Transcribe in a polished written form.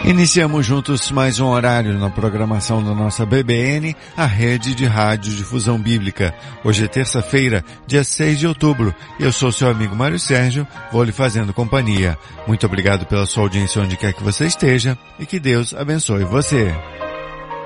Iniciamos juntos mais um horário na programação da nossa BBN, a Rede de Rádio Difusão Bíblica. Hoje é terça-feira, dia 6 de outubro, e eu sou seu amigo Mário Sérgio, vou lhe fazendo companhia. Muito obrigado pela sua audiência onde quer que você esteja, e que Deus abençoe você.